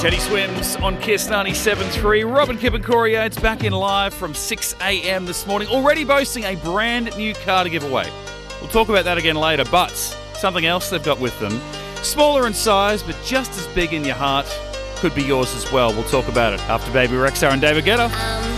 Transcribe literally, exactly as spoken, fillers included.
Teddy Swims on Kiss ninety-seven point three. Robin, Kip and Corey Yates back in live from six a.m. this morning, already boasting a brand new car to give away. We'll talk about that again later, but something else they've got with them, smaller in size but just as big in your heart, could be yours as well. We'll talk about it after Baby Rexha and David Guetta.